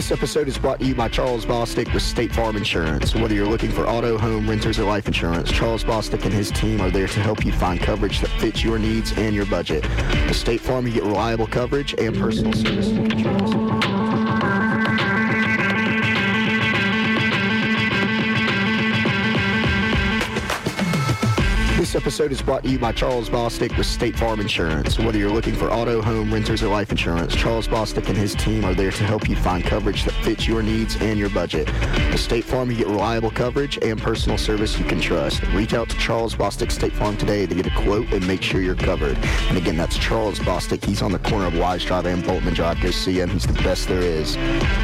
This episode is brought to you by Charles Bostic with State Farm Insurance. Whether you're looking for auto, home, renters, or life insurance, Charles Bostic and his team are there to help you find coverage that fits your needs and your budget. With State Farm, you get reliable coverage and personal service you can trust. This episode is brought to you by Charles Bostic with State Farm Insurance. Whether you're looking for auto, home, renters, or life insurance, Charles Bostic and his team are there to help you find coverage that fits your needs and your budget. With State Farm, you get reliable coverage and personal service you can trust. Reach out to Charles Bostic State Farm today to get a quote and make sure you're covered. And again, that's Charles Bostic. He's on the corner of Wise Drive and Boltman Drive. Go see him. He's the best there is.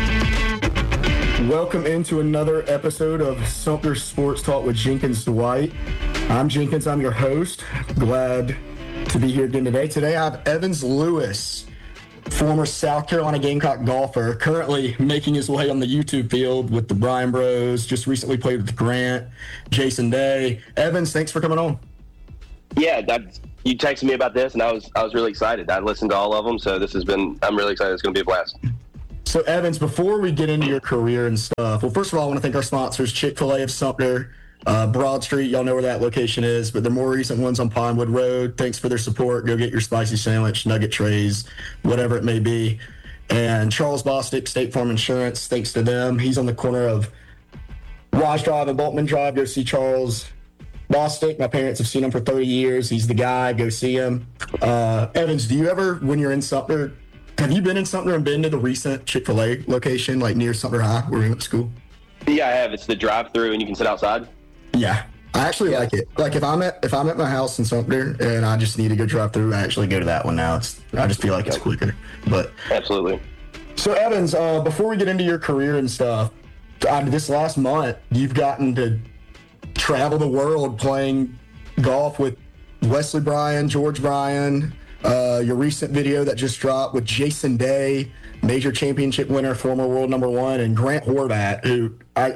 Welcome into another episode of Sumter Sports Talk with Jenkins Dwight. I'm Jenkins. I'm your host. Glad to be here again today. Today I have Evans Lewis, former South Carolina Gamecock golfer, currently making his way on the YouTube field with the Bryan Bros. Just recently played with Grant, Jason Day. Evans, thanks for coming on. Yeah, you texted me about this, and I was really excited. I listened to all of them, so I'm really excited. It's going to be a blast. So, Evans, before we get into your career and stuff, well, first of all, I want to thank our sponsors, Chick-fil-A of Sumter, Broad Street. Y'all know where that location is, but the more recent ones on Pinewood Road. Thanks for their support. Go get your spicy sandwich, nugget trays, whatever it may be. And Charles Bostic, State Farm Insurance, thanks to them. He's on the corner of Wise Drive and Boltman Drive. Go see Charles Bostic. My parents have seen him for 30 years. He's the guy. Go see him. Evans, do you ever, when you're in Sumter, have you been in Sumter and been to the recent Chick-fil-A location, like near Sumter High, where we went to school? Yeah, I have. It's the drive-through, and you can sit outside. Yeah, I actually like it. Like if I'm at my house in Sumter and I just need to go drive through, I actually go to that one now. I just feel like it's quicker. But absolutely. So Evans, before we get into your career and stuff, this last month you've gotten to travel the world playing golf with Wesley Bryan, George Bryan. Your recent video that just dropped with Jason Day, major championship winner, former world number one, and Grant Horvat, who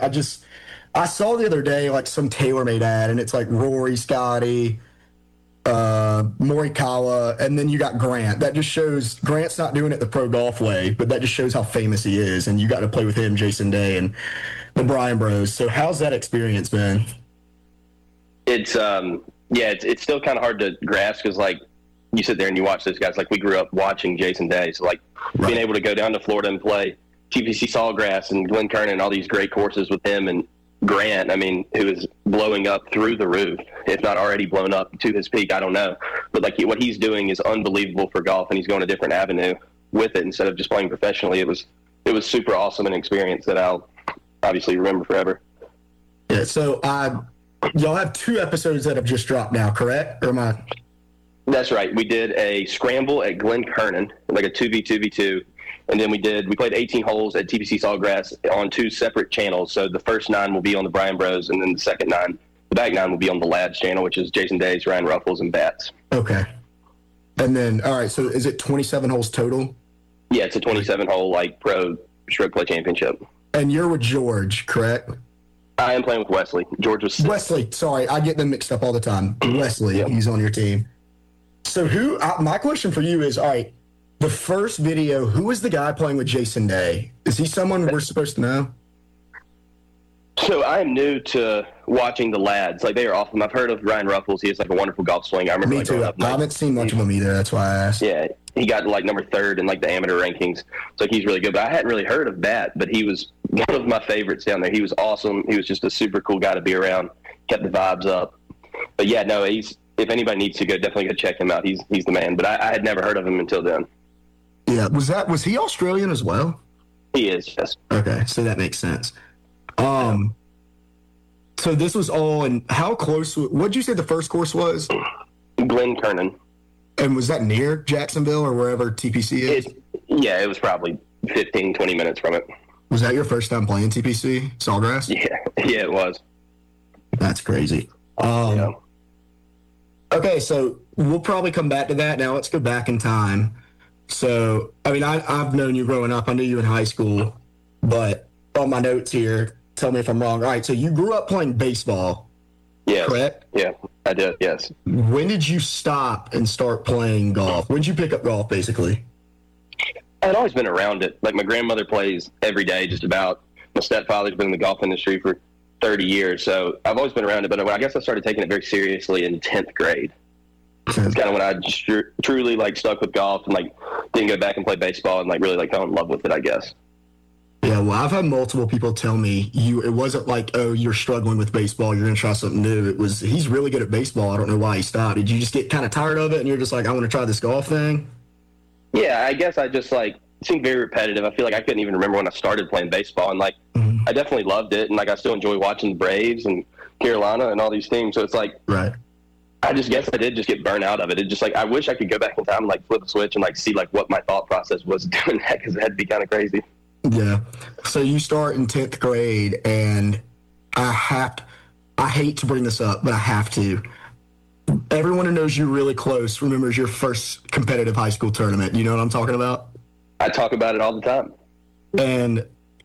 I saw the other day, like some TaylorMade ad, and it's like Rory, Scotty, Morikawa, and then you got Grant. That just shows Grant's not doing it the pro golf way, but that just shows how famous he is. And you got to play with him, Jason Day, and the Bryan Bros. So how's that experience been? It's still kind of hard to grasp because like you sit there and you watch those guys. Like we grew up watching Jason Day, so like being able to go down to Florida and play TPC Sawgrass and Glen Kernan and all these great courses with him and Grant, I mean, who is blowing up through the roof, if not already blown up to his peak, I don't know. But like what he's doing is unbelievable for golf, and he's going a different avenue with it instead of just playing professionally. It was super awesome an experience that I'll obviously remember forever. Yeah, so y'all have 2 episodes that have just dropped now, correct? Or am I? That's right. We did a scramble at Glen Kernan, like a 2v2v2. And then we played 18 holes at TPC Sawgrass on 2 separate channels. So the first 9 will be on the Bryan Bros, and then the back 9 will be on the Lads channel, which is Jason Days, Ryan Ruffles, and Bats. Okay. And then, all right, so is it 27 holes total? Yeah, it's a 27-hole, like, pro stroke play championship. And you're with George, correct? I am playing with Wesley. George was 6. Wesley, sorry, I get them mixed up all the time. Wesley, yep. He's on your team. So my question for you is, all right, the first video, who is the guy playing with Jason Day? Is he someone we're supposed to know? So I am new to watching the Lads. Like, they are awesome. I've heard of Ryan Ruffles. He has, like, a wonderful golf swing. I remember. Me too. I haven't seen much of him either. That's why I asked. Yeah, he got, like, number 3rd in, like, the amateur rankings. So like, he's really good. But I hadn't really heard of Bat, but he was one of my favorites down there. He was awesome. He was just a super cool guy to be around. Kept the vibes up. But, yeah, no, if anybody needs to go, definitely go check him out. He's the man. But I had never heard of him until then. Yeah, was he Australian as well? He is, yes. Okay, so that makes sense. So this was all in how close? What did you say the first course was? Glen Kernan. And was that near Jacksonville or wherever TPC is? It was probably 15, 20 minutes from it. Was that your first time playing TPC Sawgrass? Yeah, it was. That's crazy. Yeah. Okay, so we'll probably come back to that. Now let's go back in time. So, I mean, I've known you growing up. I knew you in high school. But on my notes here, tell me if I'm wrong. All right, so you grew up playing baseball, correct? Yeah, I did, yes. When did you stop and start playing golf? When did you pick up golf, basically? I'd always been around it. Like, my grandmother plays every day, just about. My stepfather's been in the golf industry for 30 years, so I've always been around it. But I guess I started taking it very seriously in 10th grade. It's kind of when I just truly, like, stuck with golf and, like, didn't go back and play baseball and, like, really, like, fell in love with it, I guess. Yeah, well, I've had multiple people tell me it wasn't like, oh, you're struggling with baseball, you're going to try something new. It was, he's really good at baseball. I don't know why he stopped. Did you just get kind of tired of it and you're just like, I want to try this golf thing? Yeah, I guess I just, like, it seemed very repetitive. I feel like I couldn't even remember when I started playing baseball. And, like, I definitely loved it. And, like, I still enjoy watching the Braves and Carolina and all these teams. So it's like, right. I just guess I did just get burnt out of it. It just, like, I wish I could go back in time and, like, flip a switch and, like, see, like, what my thought process was doing that, because it had to be kind of crazy. Yeah. So you start in 10th grade, and I hate to bring this up, but I have to. Everyone who knows you really close remembers your first competitive high school tournament. You know what I'm talking about? I talk about it all the time. And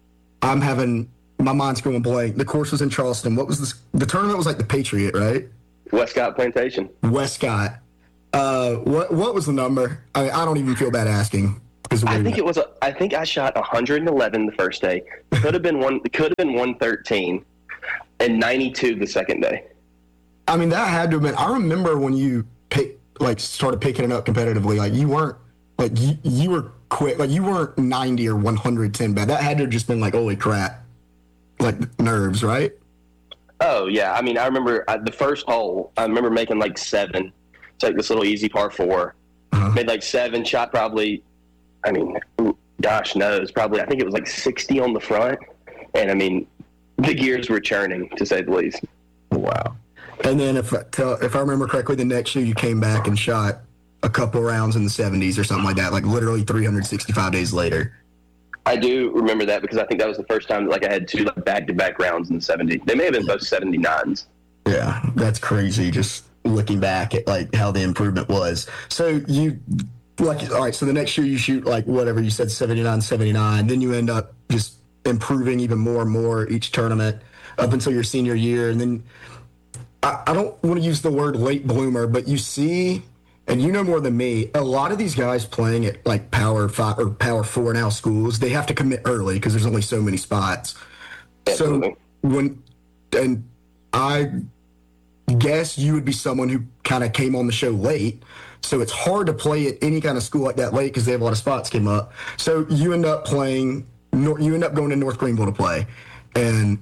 my mind's going blank. The course was in Charleston. What was this? The tournament was like the Patriot, right? Westcott Plantation. Westcott. What was the number? I don't even feel bad asking. I think I shot 111 the first day. Could have been 113, and 92 the second day. I mean, that had to have been. I remember when you started picking it up competitively. Like, you weren't like you were quick. Like, you weren't 90 or 110 bad. That had to have just been like, holy crap, like nerves, right? Oh yeah. I mean, I remember the first hole. I remember making like 7. It's like this little easy par 4. Made like 7. Shot probably. I mean, gosh knows, probably, I think it was like 60 on the front. And, I mean, the gears were churning, to say the least. Wow. And then if I remember correctly, the next year you came back and shot a couple rounds in the 70s or something like that, like literally 365 days later. I do remember that, because I think that was the first time that, like, I had 2 like, back-to-back rounds in the 70s. They may have been both 79s. Yeah, that's crazy, just looking back at, like, how the improvement was. So all right, so the next year you shoot, like, whatever, you said 79, then you end up just improving even more and more each tournament up until your senior year. And then I don't want to use the word late bloomer, but you see, and you know more than me, a lot of these guys playing at, like, Power 5 or Power 4 now schools, they have to commit early because there's only so many spots. Absolutely. And I guess you would be someone who kind of came on the show late. So it's hard to play at any kind of school like that late because they have a lot of spots came up. So you end up going to North Greenville to play. And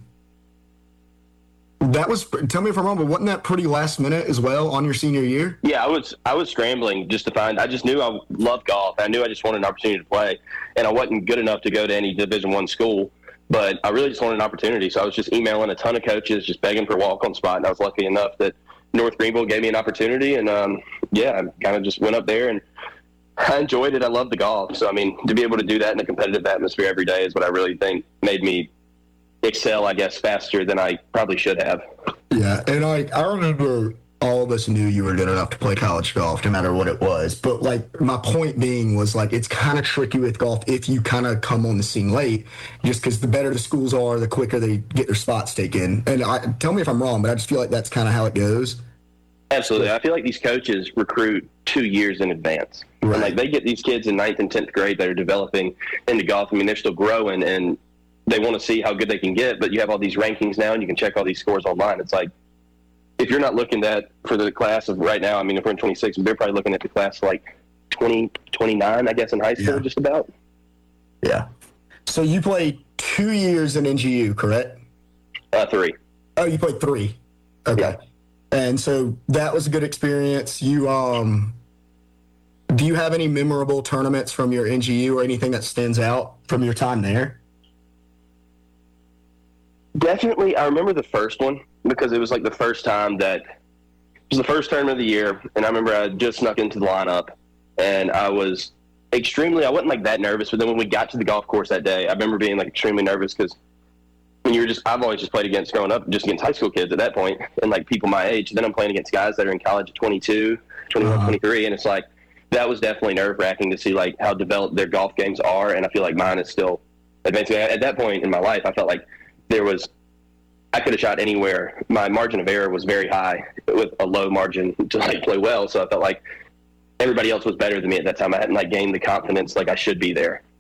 that was, tell me if I'm wrong, but wasn't that pretty last minute as well on your senior year? Yeah, I was scrambling just to find, I just knew I loved golf. I knew I just wanted an opportunity to play. And I wasn't good enough to go to any Division I school, but I really just wanted an opportunity. So I was just emailing a ton of coaches, just begging for a walk-on spot. And I was lucky enough that North Greenville gave me an opportunity, and I kind of just went up there, and I enjoyed it. I love the golf. So, I mean, to be able to do that in a competitive atmosphere every day is what I really think made me excel, I guess, faster than I probably should have. Yeah, and I remember all of us knew you were good enough to play college golf, no matter what it was. But, like, my point being was, like, it's kind of tricky with golf if you kind of come on the scene late, just because the better the schools are, the quicker they get their spots taken. And tell me if I'm wrong, but I just feel like that's kind of how it goes. Absolutely. I feel like these coaches recruit 2 years in advance. Right. And, like, they get these kids in 9th and 10th grade that are developing into golf. I mean, they're still growing, and they want to see how good they can get, but you have all these rankings now, and you can check all these scores online. It's like, if you're not looking at for the class of right now, I mean, if we're in 26, they're probably looking at the class like 20, 29, I guess, in high school, just about. Yeah. So you played 2 years in NGU, correct? 3. Oh, you played 3. Okay. Yeah. And so that was a good experience. You, do you have any memorable tournaments from your NGU or anything that stands out from your time there? Definitely. I remember the first one because it was like the first time that it was the first tournament of the year. And I remember I just snuck into the lineup, and I was I wasn't like that nervous. But then when we got to the golf course that day, I remember being like extremely nervous because when I've always just played growing up, just against high school kids at that point and like people my age. Then I'm playing against guys that are in college at 22, 21, 23. And it's like, that was definitely nerve wracking to see like how developed their golf games are. And I feel like mine is still advancing. At that point in my life, I felt like I could have shot anywhere. My margin of error was very high with a low margin to like play well. So I felt like everybody else was better than me at that time. I hadn't like gained the confidence like I should be there.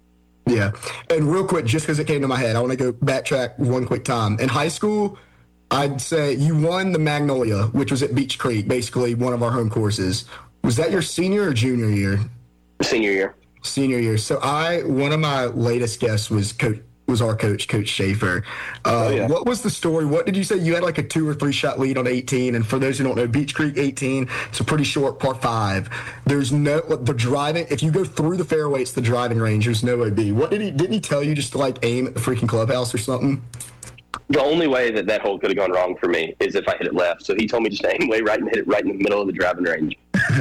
Yeah. And real quick, just because it came to my head, I want to go backtrack one quick time. In high school, I'd say you won the Magnolia, which was at Beach Creek, basically one of our home courses. Was that your senior or junior year? Senior year. Senior year. So one of my latest guests was our coach, Coach Schaefer. What was the story? What did you say? You had like a 2 or 3 shot lead on 18. And for those who don't know, Beach Creek 18, it's a pretty short par 5. There's the driving. If you go through the fairway, it's the driving range. There's no OB. Didn't he tell you just to like aim at the freaking clubhouse or something? The only way that hole could have gone wrong for me is if I hit it left. So he told me just to aim way right and hit it right in the middle of the driving range.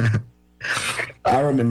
I remember.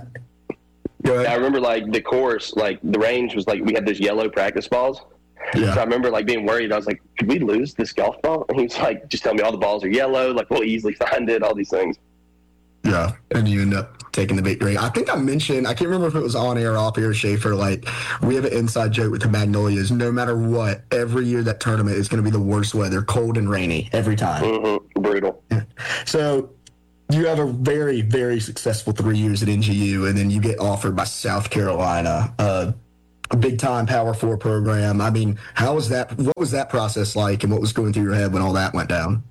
I remember like the course, like the range was like we had those yellow practice balls. Yeah. So I remember like being worried. I was like, could we lose this golf ball? And he was like, just tell me all the balls are yellow. Like we'll easily find it. All these things. Yeah, and you end up taking the victory. I think I mentioned, I can't remember if it was on air or off air, Schaefer, like, we have an inside joke with the Magnolias. No matter what, every year that tournament is going to be the worst weather, cold and rainy, every time. Mm-hmm. Brutal. Yeah. So you have a very, very successful 3 years at NGU, and then you get offered by South Carolina, a big-time Power 4 program. I mean, what was that process like, and what was going through your head when all that went down?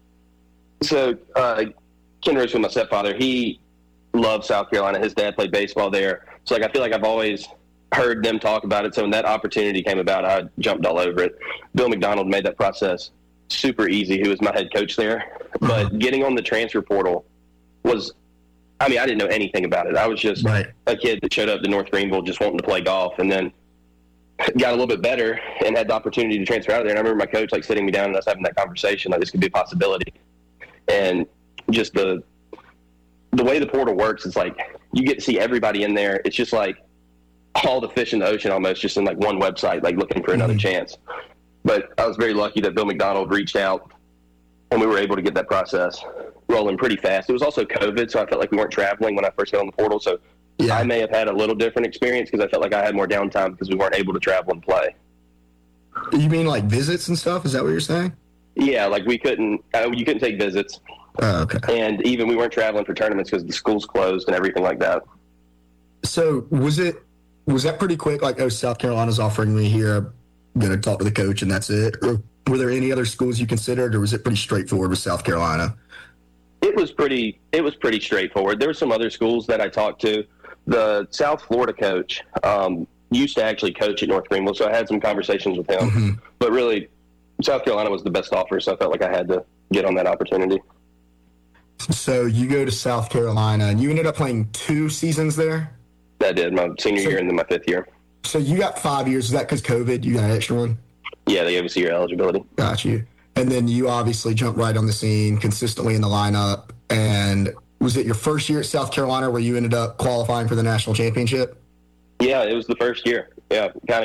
So, Ken Rose, my stepfather, he loved South Carolina. His dad played baseball there. So, like, I feel like I've always heard them talk about it. So when that opportunity came about, I jumped all over it. Bill McDonald made that process super easy, who was my head coach there. But getting on the transfer portal was, I didn't know anything about it. I was just a kid that showed up to North Greenville just wanting to play golf, and then got a little bit better and had the opportunity to transfer out of there. And I remember my coach, like, sitting me down and us having that conversation, like, this could be a possibility. And just the way the portal works, it's like you get to see everybody in there. It's just like all the fish in the ocean almost, just in like one website, like looking for another chance. But I was very lucky that Bill McDonald reached out and we were able to get that process rolling pretty fast. It was also COVID, so I felt like we weren't traveling when I first got on the portal. So I may have had a little different experience because I felt like I had more downtime because we weren't able to travel and play. You mean like visits and stuff? Is that what you're saying? Yeah, like you couldn't take visits. Oh, okay. And even we weren't traveling for tournaments because the schools closed and everything like that. So was that pretty quick? Like, South Carolina's offering me here. I'm going to talk to the coach and that's it. Or were there any other schools you considered, or was it pretty straightforward with South Carolina? It was pretty straightforward. There were some other schools that I talked to. The South Florida coach used to actually coach at North Greenville, so I had some conversations with him. Mm-hmm. But really, South Carolina was the best offer, so I felt like I had to get on that opportunity. So you go to South Carolina, and you ended up playing 2 seasons there? I did, my senior year and then my 5th year. So you got 5 years. Is that because COVID? You got an extra one? Yeah, they gave us a year eligibility. Got you. And then you obviously jumped right on the scene, consistently in the lineup. And was it your first year at South Carolina where you ended up qualifying for the national championship? Yeah, it was the first year. Yeah, I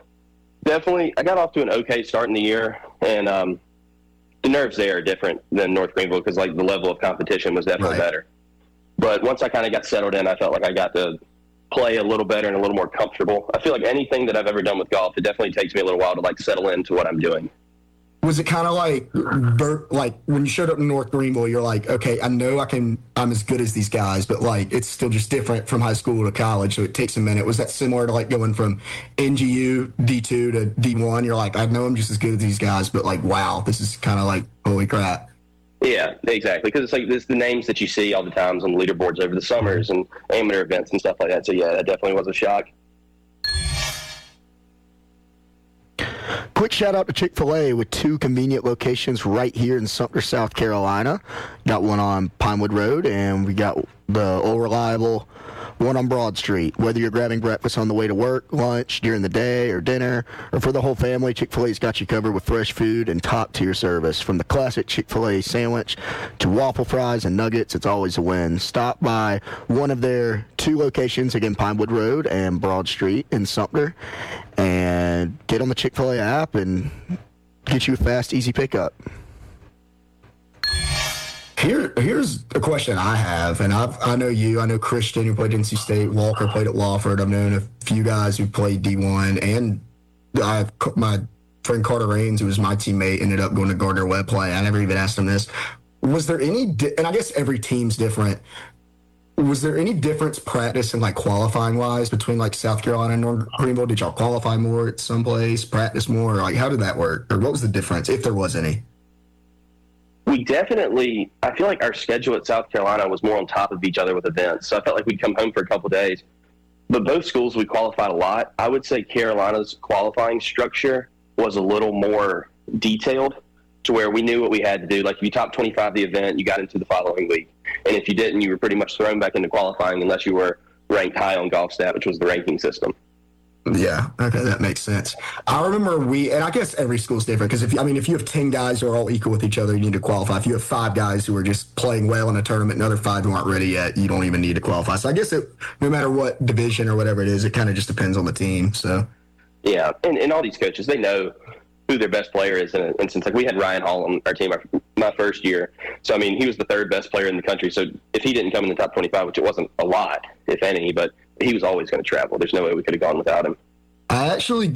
got off to an okay start in the year, and the nerves there are different than North Greenville because, like, the level of competition was definitely better. But once I kind of got settled in, I felt like I got to play a little better and a little more comfortable. I feel like anything that I've ever done with golf, it definitely takes me a little while to, like, settle into what I'm doing. Was it kind of like when you showed up in North Greenville, you're like, okay, I know I'm as good as these guys, but like it's still just different from high school to college, so it takes a minute. Was that similar to like going from NGU D2 to D1? You're like, I know I'm just as good as these guys, but like, wow, this is kind of like, holy crap. Yeah, exactly, because it's like the names that you see all the times on the leaderboards over the summers and amateur events and stuff like that. So yeah, that definitely was a shock. Quick shout out to Chick-fil-A with 2 convenient locations right here in Sumter, South Carolina. Got one on Pinewood Road, and we got the old reliable one on Broad Street. Whether you're grabbing breakfast on the way to work, lunch, during the day, or dinner, or for the whole family, Chick-fil-A's got you covered with fresh food and top-tier service. From the classic Chick-fil-A sandwich to waffle fries and nuggets, it's always a win. Stop by one of their 2 locations, again, Pinewood Road and Broad Street in Sumter, and get on the Chick-fil-A app and get you a fast, easy pickup. Here's a question I have, and I know you, I know Christian, who played NC State, Walker played at Wofford. I've known a few guys who played D1, and my friend Carter Raines, who was my teammate, ended up going to Gardner-Webb play. I never even asked him this. Was there any, and I guess every team's different, was there any difference practice and like qualifying wise between like South Carolina and North Greenville? Did y'all qualify more at some place, practice more? Or like how did that work? Or what was the difference, if there was any? We definitely, I feel like our schedule at South Carolina was more on top of each other with events. So I felt like we'd come home for a couple of days. But both schools, we qualified a lot. I would say Carolina's qualifying structure was a little more detailed to where we knew what we had to do. Like if you top 25 the event, you got into the following week. And if you didn't, you were pretty much thrown back into qualifying unless you were ranked high on GolfStat, which was the ranking system. Yeah, okay, that makes sense. I remember and I guess every school's different because if you have 10 guys who are all equal with each other, you need to qualify. If you have 5 guys who are just playing well in a tournament and other 5 who aren't ready yet, you don't even need to qualify. So I guess no matter what division or whatever it is, it kind of just depends on the team. So yeah, and all these coaches, they know who their best player is in an instance. Like we had Ryan Hall on our team my first year. So, I mean, he was the 3rd best player in the country. So if he didn't come in the top 25, which it wasn't a lot, if any, but he was always going to travel. There's no way we could have gone without him. I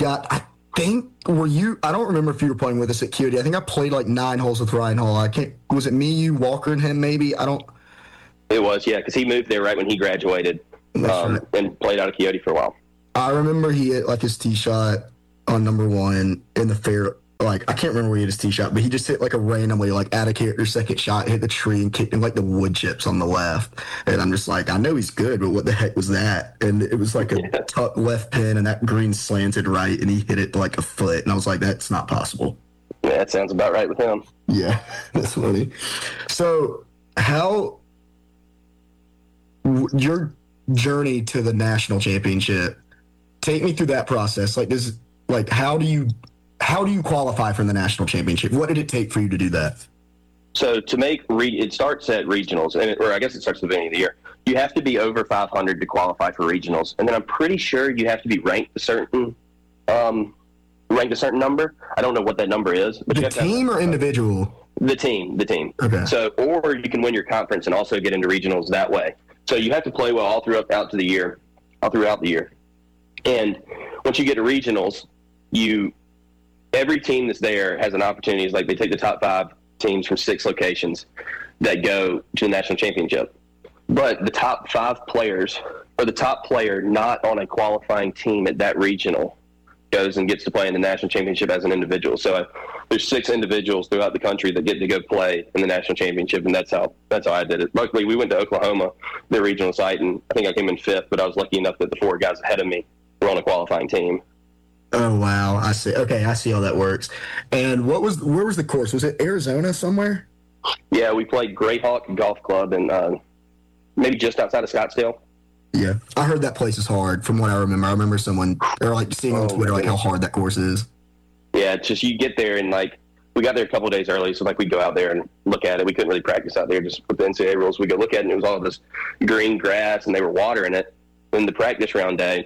don't remember if you were playing with us at QD. I think I played like 9 holes with Ryan Hall. Was it me, you, Walker, and him maybe? It was, yeah, because he moved there right when he graduated and played out of Coyote for a while. I remember he hit like his tee shot on number 1 in the fair. Like, I can't remember where he hit his tee shot, but he just hit like a randomly, like out of character second shot, hit the tree and kicked him like the wood chips on the left. And I'm just like, I know he's good, but what the heck was that? And it was like a tuck left pin and that green slanted right and he hit it like a foot. And I was like, that's not possible. Yeah, that sounds about right with him. Yeah, that's funny. So your journey to the national championship, take me through that process. How do you qualify for the national championship? What did it take for you to do that? So to make it starts at regionals, or I guess it starts at the beginning of the year. You have to be over 500 to qualify for regionals, and then I'm pretty sure you have to be ranked a certain number. I don't know what that number is. But the team or individual? The team. Okay. So, or you can win your conference and also get into regionals that way. So you have to play well all throughout the year. And once you get to regionals, every team that's there has an opportunity. It's like they take the top 5 teams from 6 locations that go to the national championship. But the top 5 players, or the top player not on a qualifying team at that regional, goes and gets to play in the national championship as an individual. So there's 6 individuals throughout the country that get to go play in the national championship, and that's how I did it. Luckily, we went to Oklahoma, the regional site, and I think I came in 5th, but I was lucky enough that the 4 guys ahead of me were on a qualifying team. Oh, wow. I see. Okay, I see how that works. And where was the course? Was it Arizona somewhere? Yeah, we played Greyhawk Golf Club and maybe just outside of Scottsdale. Yeah, I heard that place is hard from what I remember. I remember someone, or like seeing on Twitter, like how hard that course is. Yeah, it's just you get there and like we got there a couple of days early, so like we'd go out there and look at it. We couldn't really practice out there just with the NCAA rules. We go look at it and it was all this green grass and they were watering it. Then the practice round day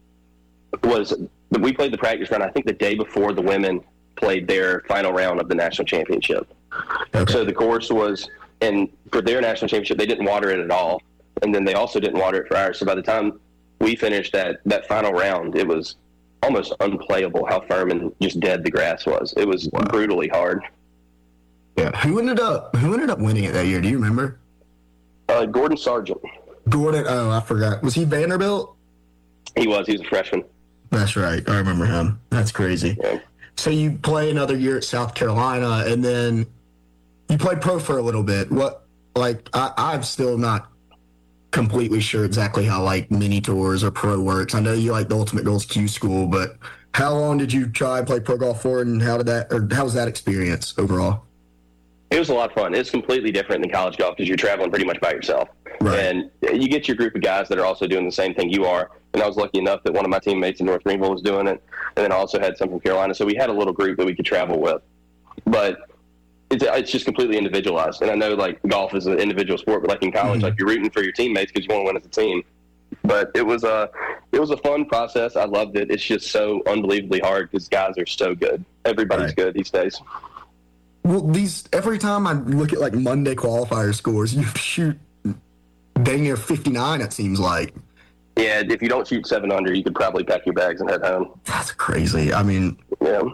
we played the practice round, I think the day before the women played their final round of the national championship. Okay. So the course was, and for their national championship, they didn't water it at all. And then they also didn't water it for ours. So by the time we finished that final round, it was almost unplayable how firm and just dead the grass was. It was brutally hard. Yeah. Who ended up winning it that year? Do you remember? Gordon Sargent. Gordon, oh, I forgot. Was he Vanderbilt? He was a freshman. That's right. I remember him. That's crazy. Yeah. So you play another year at South Carolina, and then you played pro for a little bit. I'm still not completely sure exactly how like mini tours or pro works. I know you like the Ultimate Goals Q School, but how long did you try and play pro golf for, and how was that experience overall? It was a lot of fun. It's completely different than college golf because you're traveling pretty much by yourself. Right. And you get your group of guys that are also doing the same thing you are. And I was lucky enough that one of my teammates in North Greenville was doing it. And then I also had some from Carolina. So we had a little group that we could travel with. But it's just completely individualized. And I know, like, golf is an individual sport, but, like, in college, like, you're rooting for your teammates because you want to win as a team. But it was a fun process. I loved it. It's just so unbelievably hard because guys are so good. Everybody's good these days. Well, every time I look at, like, Monday qualifier scores, you shoot dang near 59, it seems like. Yeah, if you don't shoot 700, you could probably pack your bags and head home. That's crazy. I mean, yeah.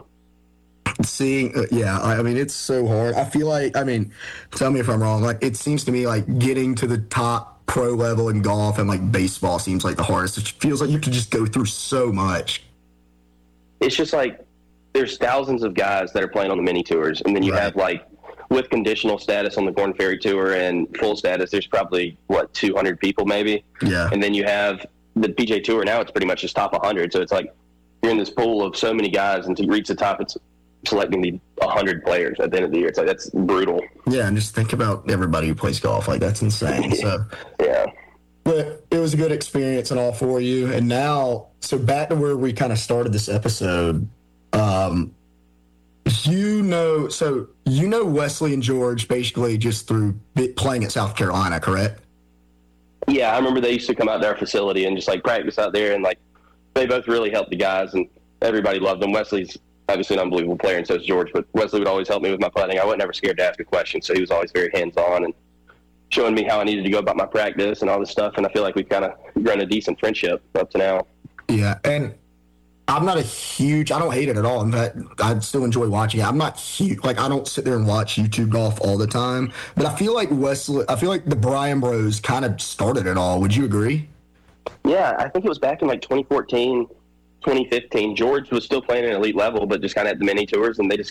It's so hard. I feel like, tell me if I'm wrong, like, it seems to me like getting to the top pro level in golf and like baseball seems like the hardest. It feels like you can just go through so much. It's just like there's thousands of guys that are playing on the mini tours, and then you have like with conditional status on the Korn Ferry Tour and full status, there's probably 200 people maybe. Yeah. And then you have the PGA Tour now. It's pretty much just top 100. So it's like you're in this pool of so many guys, and to reach the top, it's selecting the 100 players at the end of the year. It's like that's brutal. Yeah, and just think about everybody who plays golf. Like that's insane. So yeah. But it was a good experience and all for you. And now, so back to where we kind of started this episode. You know Wesley and George basically just through playing at South Carolina, correct? Yeah, I remember they used to come out to our facility and just like practice out there, and like they both really helped the guys, and everybody loved them. Wesley's obviously an unbelievable player, and so is George, but Wesley would always help me with my putting. I wasn't ever scared to ask a question, so he was always very hands-on and showing me how I needed to go about my practice and all this stuff, and I feel like we've kind of grown a decent friendship up to now. Yeah, and I'm not I don't hate it at all. In fact, I still enjoy watching it. I'm not huge, like I don't sit there and watch YouTube golf all the time, but I feel like the Bryan Bros kind of started it all. Would you agree? Yeah, I think it was back in like 2014, 2015. George was still playing at elite level, but just kind of at the mini tours, and they just